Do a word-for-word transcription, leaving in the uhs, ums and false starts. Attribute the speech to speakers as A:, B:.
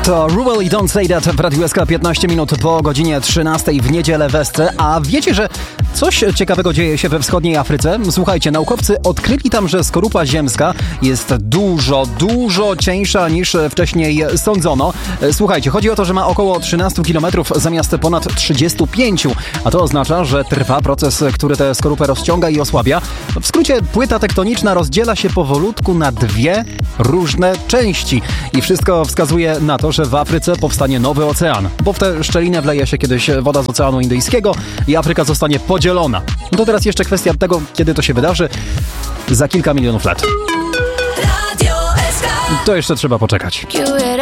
A: To Ruel i Don't Say That w Radiu S K piętnaście minut po godzinie trzynastej w niedzielę w Esce. A wiecie, że coś ciekawego dzieje się we wschodniej Afryce? Słuchajcie, naukowcy odkryli tam, że skorupa ziemska jest dużo, dużo cieńsza niż wcześniej sądzono. Słuchajcie, chodzi o to, że ma około trzynaście kilometrów zamiast ponad trzydzieści pięć, a to oznacza, że trwa proces, który tę skorupę rozciąga i osłabia. W skrócie, płyta tektoniczna rozdziela się powolutku na dwie różne części i wszystko wskazuje na to, że w Afryce powstanie nowy ocean, bo w tę szczelinę wleje się kiedyś woda z Oceanu Indyjskiego i Afryka zostanie podzielona. To teraz jeszcze kwestia tego, kiedy to się wydarzy. Za kilka milionów lat. To jeszcze trzeba poczekać.